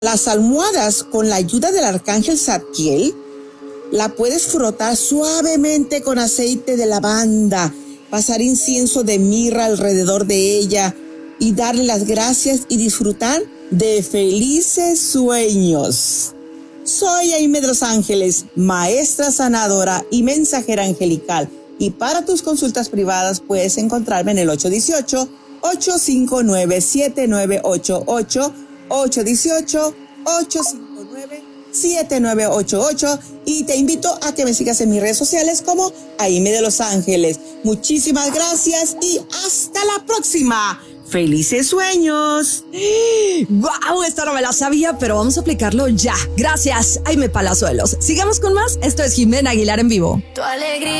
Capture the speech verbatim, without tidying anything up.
Las almohadas, con la ayuda del arcángel Zadkiel, la puedes frotar suavemente con aceite de lavanda, pasar incienso de mirra alrededor de ella y darle las gracias y disfrutar de felices sueños. Soy Aimee de los Ángeles, maestra sanadora y mensajera angelical. Y para tus consultas privadas puedes encontrarme en el ocho uno ocho, ocho cinco nueve, siete nueve ocho ocho, ocho uno ocho, ocho cinco nueve, siete nueve ocho ocho, y te invito a que me sigas en mis redes sociales como Aimee de los Ángeles. Muchísimas gracias y hasta la próxima. ¡Felices sueños! ¡Wow! Esto no me la sabía, pero vamos a aplicarlo ya. Gracias, Aimee Palazuelos. Sigamos con más. Esto es Jimena Aguilar en vivo. Tu alegría.